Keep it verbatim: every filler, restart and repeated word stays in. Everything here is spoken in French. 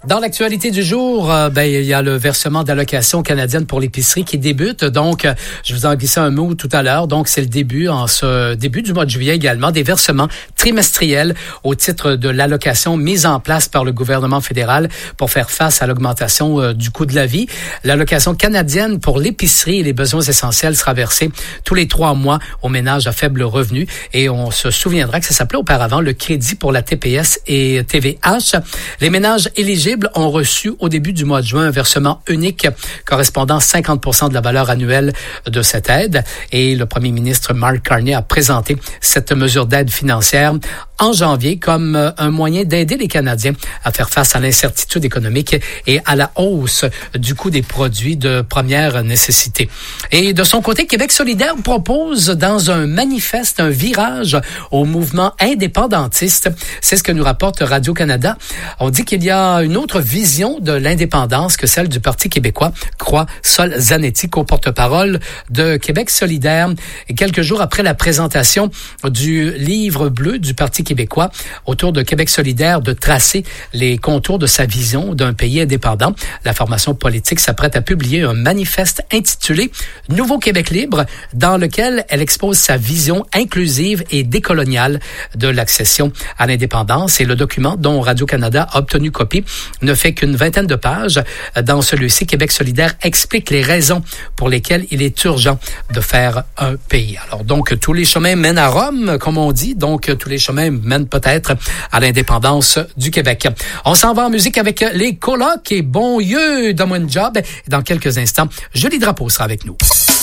Dans l'actualité du jour, euh, ben il y a le versement d'allocations canadiennes pour l'épicerie qui débute. Donc, euh, je vous en ai glissé un mot tout à l'heure. Donc, c'est le début, en ce début du mois de juillet également, des versements trimestriels au titre de l'allocation mise en place par le gouvernement fédéral pour faire face à l'augmentation euh, du coût de la vie. L'allocation canadienne pour l'épicerie et les besoins essentiels sera versée tous les trois mois aux ménages à faible revenu. Et on se souviendra que ça s'appelait auparavant le crédit pour la T P S et T V H. Les ménages éligibles ont reçu au début du mois de juin un versement unique correspondant à cinquante pour cent de la valeur annuelle de cette aide. Et le premier ministre Mark Carney a présenté cette mesure d'aide financière en janvier comme un moyen d'aider les Canadiens à faire face à l'incertitude économique et à la hausse du coût des produits de première nécessité. Et de son côté, Québec solidaire propose dans un manifeste un virage au mouvement indépendantiste. C'est ce que nous rapporte Radio-Canada. On dit qu'il y a une autre vision de l'indépendance que celle du Parti québécois, croit Sol Zanetti, co-porte-parole de Québec solidaire. Et quelques jours après la présentation du livre bleu du Parti québécois autour de Québec solidaire de tracer les contours de sa vision d'un pays indépendant, la formation politique s'apprête à publier un manifeste intitulé « Nouveau Québec libre » dans lequel elle expose sa vision inclusive et décoloniale de l'accession à l'indépendance. Et le document dont Radio-Canada a obtenu copie ne fait qu'une vingtaine de pages. Dans celui-ci, Québec solidaire explique les raisons pour lesquelles il est urgent de faire un pays. Alors donc, tous les chemins mènent à Rome, comme on dit. Donc, tous les chemins mènent peut-être à l'indépendance du Québec. On s'en va en musique avec les colocs et bon Dieu, donne-moi une job. Dans quelques instants, Julie Drapeau sera avec nous.